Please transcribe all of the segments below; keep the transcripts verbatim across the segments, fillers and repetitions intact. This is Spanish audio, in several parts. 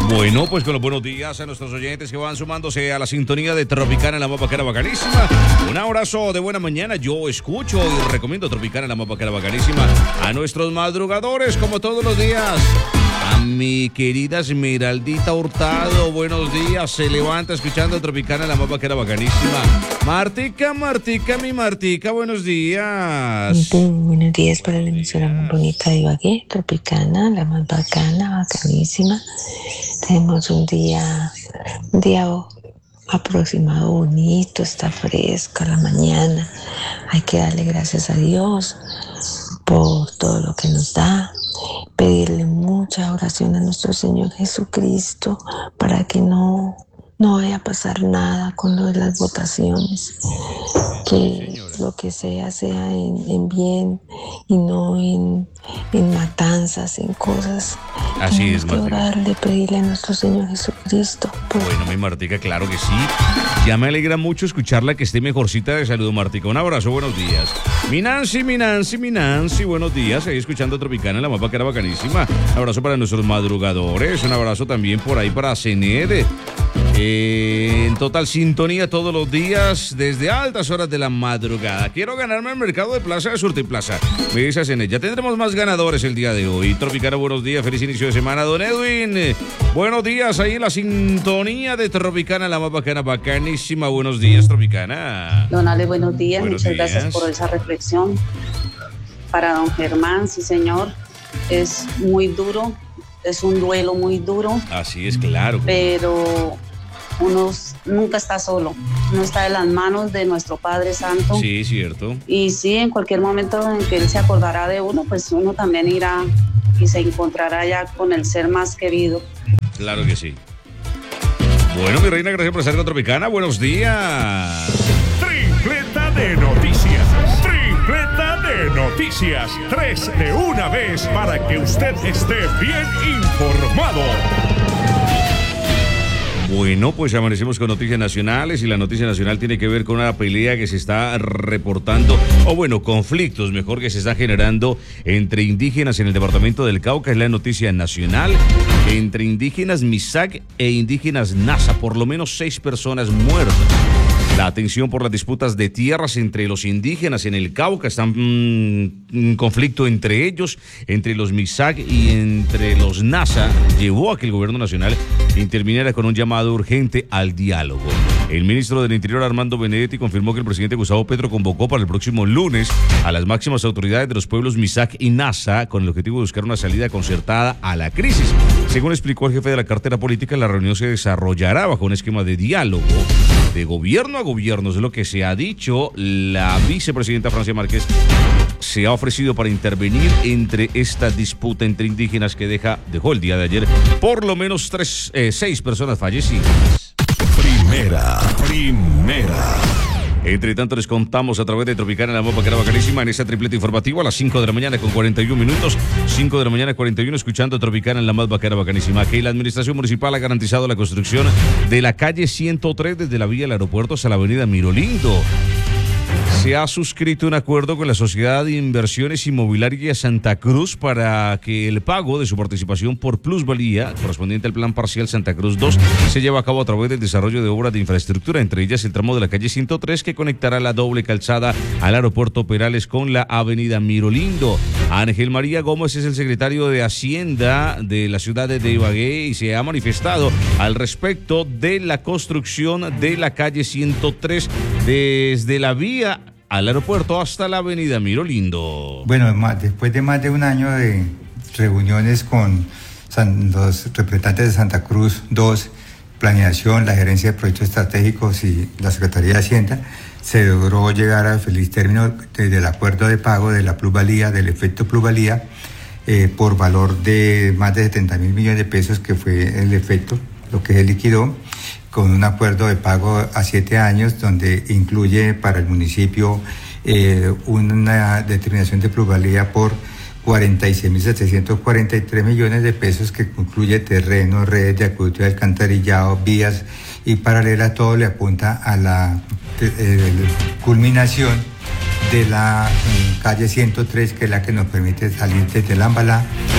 Bueno, pues con los buenos días a nuestros oyentes que van sumándose a la sintonía de Tropicana, la más bacana bacanísima. Un abrazo de buena mañana. Yo escucho y recomiendo Tropicana, la más bacana bacanísima. A nuestros madrugadores, como todos los días. A mi querida Esmeraldita Hurtado, buenos días. Se levanta escuchando Tropicana, la más bacana bacanísima. Martica, Martica, mi Martica, buenos días. Buenos días para la emisora muy bonita de Ibagué, Tropicana, la más bacana, bacanísima. Tenemos un día, un día aproximado bonito, está fresca la mañana. Hay que darle gracias a Dios por todo lo que nos da. Pedirle mucha oración a nuestro Señor Jesucristo para que no, no vaya a pasar nada con lo de las votaciones. Que lo que sea, sea en, en bien y no en, en matanzas, en cosas. Así es, Martica. Orarle, pedirle a nuestro Señor Jesucristo. Por... Bueno, mi Martica, claro que sí. Ya me alegra mucho escucharla, que esté mejorcita de salud, Martica. Un abrazo, buenos días. Mi Nancy, mi Nancy, mi Nancy, buenos días. Seguí escuchando Tropicana, la más bacana bacanísima. Un abrazo para nuestros madrugadores. Un abrazo también por ahí para Cenede. Eh, en total sintonía todos los días desde altas horas de la madrugada. Quiero ganarme el mercado de Plaza de Surtiplaza. Me dice Cenet, ya tendremos más ganadores el día de hoy. Tropicana, buenos días, feliz inicio de semana. Don Edwin, eh, buenos días ahí en la sintonía de Tropicana, la más bacana, bacanísima. Buenos días, Tropicana. Don Ale, buenos días, buenos muchas días. Gracias por esa reflexión. Para don Germán, sí señor, es muy duro, es un duelo muy duro. Así es, claro. Pero uno nunca está solo, uno está en las manos de nuestro Padre Santo. Sí, cierto. Y sí, en cualquier momento en que Él se acordará de uno, pues uno también irá y se encontrará ya con el ser más querido. Claro que sí. Bueno, mi reina, gracias por estar con Tropicana. Buenos días. Tripleta de noticias. Tripleta de noticias. Tres de una vez para que usted esté bien informado. Bueno, pues amanecemos con noticias nacionales y la noticia nacional tiene que ver con una pelea que se está reportando, o bueno, conflictos mejor que se está generando entre indígenas en el departamento del Cauca. Es la noticia nacional, entre indígenas Misak e indígenas Nasa, por lo menos seis personas muertas. La atención por las disputas de tierras entre los indígenas en el Cauca, están mmm, un conflicto entre ellos, entre los Misak y entre los Nasa, llevó a que el gobierno nacional interviniera con un llamado urgente al diálogo. El ministro del Interior, Armando Benedetti, confirmó que el presidente Gustavo Petro convocó para el próximo lunes a las máximas autoridades de los pueblos Misak y Nasa con el objetivo de buscar una salida concertada a la crisis. Según explicó el jefe de la cartera política, la reunión se desarrollará bajo un esquema de diálogo de gobierno a gobierno, es lo que se ha dicho. La vicepresidenta Francia Márquez se ha ofrecido para intervenir entre esta disputa entre indígenas que deja, dejó el día de ayer por lo menos tres, eh, seis personas fallecidas. Primera, primera. Entre tanto, les contamos a través de Tropicana, la más bacana bacanísima, en esta tripleta informativa a las cinco de la mañana con cuarenta y un minutos, cinco de la mañana cuarenta y uno, escuchando Tropicana, la más bacana bacanísima. Que la administración municipal ha garantizado la construcción de la calle ciento tres desde la vía del aeropuerto hasta la avenida Mirolindo. Se ha suscrito un acuerdo con la Sociedad de Inversiones Inmobiliarias Santa Cruz para que el pago de su participación por plusvalía correspondiente al Plan Parcial Santa Cruz dos se lleve a cabo a través del desarrollo de obras de infraestructura, entre ellas el tramo de la calle ciento tres que conectará la doble calzada al aeropuerto Perales con la avenida Mirolindo. Ángel María Gómez es el secretario de Hacienda de la ciudad de Ibagué y se ha manifestado al respecto de la construcción de la calle ciento tres desde la vía al aeropuerto hasta la avenida Mirolindo. Bueno, después de más de un año de reuniones con los representantes de Santa Cruz dos, Planeación, la Gerencia de Proyectos Estratégicos y la Secretaría de Hacienda, se logró llegar al feliz término del acuerdo de pago de la plusvalía, del efecto plusvalía, eh, por valor de más de setenta mil millones de pesos, que fue el efecto, lo que se liquidó, con un acuerdo de pago a siete años, donde incluye para el municipio eh, una determinación de plusvalía por cuarenta y seis mil setecientos cuarenta y tres millones de pesos, que incluye terrenos, redes de acueducto y alcantarillado, vías, y paralela a todo le apunta a la eh, culminación de la um, calle ciento tres, que es la que nos permite salir desde Lambalá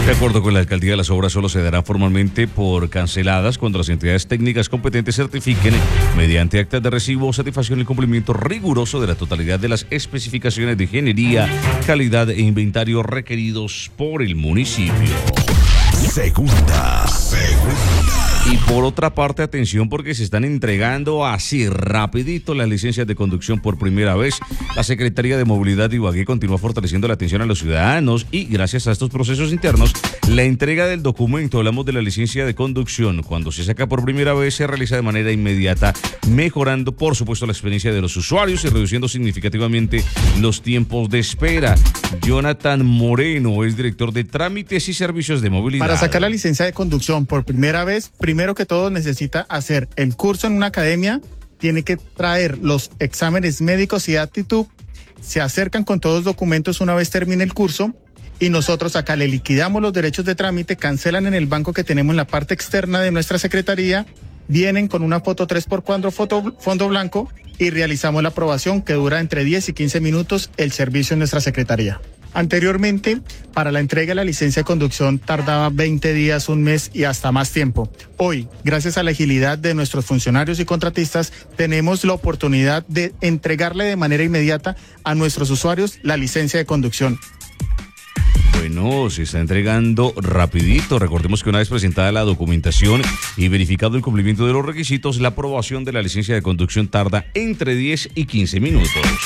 De acuerdo con la alcaldía, las obras solo se darán formalmente por canceladas cuando las entidades técnicas competentes certifiquen mediante actas de recibo o satisfacción el cumplimiento riguroso de la totalidad de las especificaciones de ingeniería, calidad e inventario requeridos por el municipio. Segunda, segunda. Y por otra parte, atención, porque se están entregando así rapidito las licencias de conducción por primera vez. La Secretaría de Movilidad de Ibagué continúa fortaleciendo la atención a los ciudadanos y gracias a estos procesos internos, la entrega del documento, hablamos de la licencia de conducción, cuando se saca por primera vez se realiza de manera inmediata, mejorando por supuesto la experiencia de los usuarios y reduciendo significativamente los tiempos de espera. Jonathan Moreno es director de Trámites y Servicios de Movilidad. Para sacar la licencia de conducción por primera vez, primero que todo necesita hacer el curso en una academia, tiene que traer los exámenes médicos y de aptitud, se acercan con todos los documentos una vez termine el curso y nosotros acá le liquidamos los derechos de trámite, cancelan en el banco que tenemos en la parte externa de nuestra secretaría, vienen con una foto tres por cuatro foto, fondo blanco y realizamos la aprobación que dura entre diez y quince minutos el servicio en nuestra secretaría. Anteriormente, para la entrega de la licencia de conducción tardaba veinte días, un mes y hasta más tiempo. Hoy, gracias a la agilidad de nuestros funcionarios y contratistas, tenemos la oportunidad de entregarle de manera inmediata a nuestros usuarios la licencia de conducción. Bueno, se está entregando rapidito. Recordemos que una vez presentada la documentación y verificado el cumplimiento de los requisitos, la aprobación de la licencia de conducción tarda entre diez y quince minutos.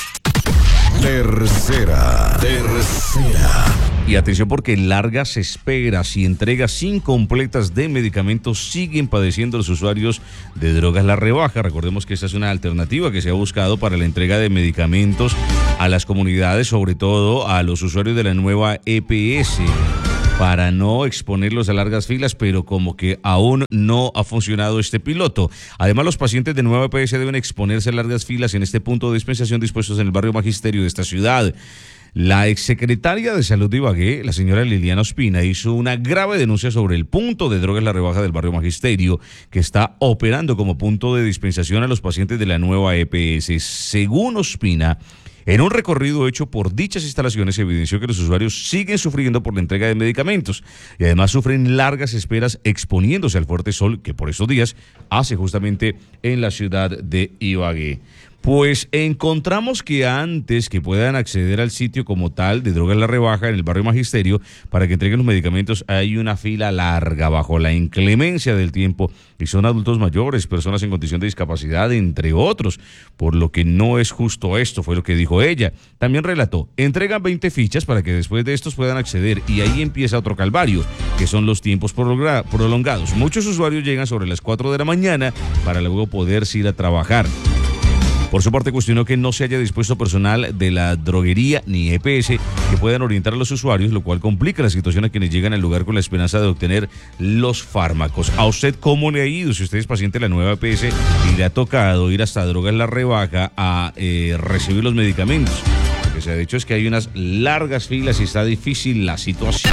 Tercera, tercera. Y atención porque largas esperas y entregas incompletas de medicamentos siguen padeciendo los usuarios de Drogas La Rebaja. Recordemos que esta es una alternativa que se ha buscado para la entrega de medicamentos a las comunidades, sobre todo a los usuarios de la nueva E P S, para no exponerlos a largas filas, pero como que aún no ha funcionado este piloto. Además, los pacientes de nueva E P S deben exponerse a largas filas en este punto de dispensación dispuestos en el barrio Magisterio de esta ciudad. La exsecretaria de Salud de Ibagué, la señora Liliana Ospina, hizo una grave denuncia sobre el punto de Drogas La Rebaja del barrio Magisterio, que está operando como punto de dispensación a los pacientes de la nueva E P S. Según Ospina, en un recorrido hecho por dichas instalaciones, evidenció que los usuarios siguen sufriendo por la entrega de medicamentos y además sufren largas esperas exponiéndose al fuerte sol que por estos días hace justamente en la ciudad de Ibagué. Pues encontramos que antes que puedan acceder al sitio como tal de Drogas La Rebaja en el barrio Magisterio para que entreguen los medicamentos, hay una fila larga bajo la inclemencia del tiempo y son adultos mayores, personas en condición de discapacidad, entre otros, por lo que no es justo esto, fue lo que dijo ella. También relató, entregan veinte fichas para que después de estos puedan acceder y ahí empieza otro calvario, que son los tiempos prolongados. Muchos usuarios llegan sobre las cuatro de la mañana para luego poderse ir a trabajar. Por su parte, cuestionó que no se haya dispuesto personal de la droguería ni E P S que puedan orientar a los usuarios, lo cual complica la situación a quienes llegan al lugar con la esperanza de obtener los fármacos. ¿A usted cómo le ha ido? Si usted es paciente de la nueva E P S y le ha tocado ir hasta Drogas La Rebaja a eh, recibir los medicamentos. Lo que se ha dicho es que hay unas largas filas y está difícil la situación.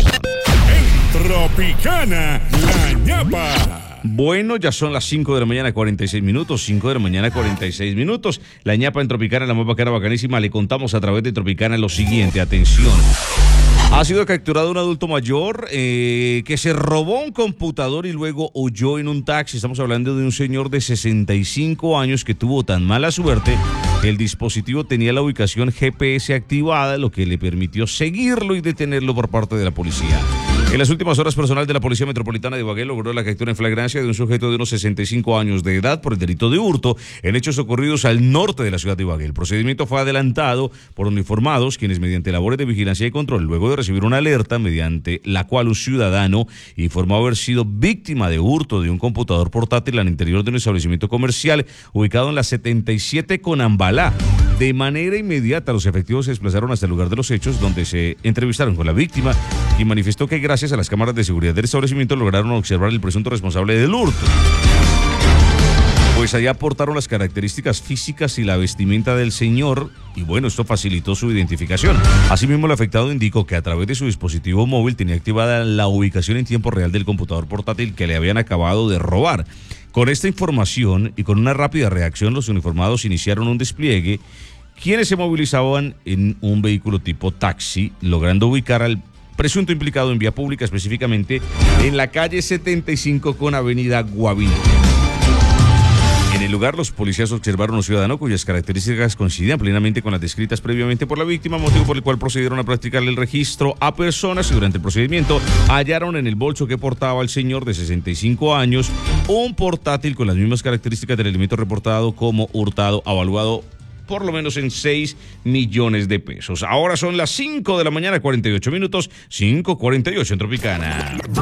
En Tropicana, La Ñapa. Bueno, ya son las cinco de la mañana, cuarenta y seis minutos, cinco de la mañana, cuarenta y seis minutos. La ñapa en Tropicana, la más bacana, bacanísima. Le contamos a través de Tropicana lo siguiente, atención. Ha sido capturado un adulto mayor eh, que se robó un computador y luego huyó en un taxi. Estamos hablando de un señor de sesenta y cinco años que tuvo tan mala suerte que el dispositivo tenía la ubicación G P S activada, lo que le permitió seguirlo y detenerlo por parte de la policía. En las últimas horas, personal de la Policía Metropolitana de Ibagué logró la captura en flagrancia de un sujeto de unos sesenta y cinco años de edad por el delito de hurto en hechos ocurridos al norte de la ciudad de Ibagué. El procedimiento fue adelantado por uniformados, quienes mediante labores de vigilancia y control, luego de recibir una alerta mediante la cual un ciudadano informó haber sido víctima de hurto de un computador portátil al interior de un establecimiento comercial ubicado en la setenta y siete con Ambalá. De manera inmediata, los efectivos se desplazaron hasta el lugar de los hechos, donde se entrevistaron con la víctima, quien manifestó que gracias a las cámaras de seguridad del establecimiento lograron observar el presunto responsable del hurto. Pues allá aportaron las características físicas y la vestimenta del señor, y bueno, esto facilitó su identificación. Asimismo, el afectado indicó que a través de su dispositivo móvil tenía activada la ubicación en tiempo real del computador portátil que le habían acabado de robar. Con esta información y con una rápida reacción, los uniformados iniciaron un despliegue, quienes se movilizaban en un vehículo tipo taxi, logrando ubicar al presunto implicado en vía pública, específicamente en la calle setenta y cinco con avenida Guaviare. En el lugar, los policías observaron a un ciudadano cuyas características coincidían plenamente con las descritas previamente por la víctima, motivo por el cual procedieron a practicarle el registro a personas y durante el procedimiento hallaron en el bolso que portaba el señor de sesenta y cinco años un portátil con las mismas características del elemento reportado como hurtado, avaluado por lo menos en seis millones de pesos. Ahora son las cinco de la mañana, cuarenta y ocho minutos, cinco cuarenta y ocho en Tropicana.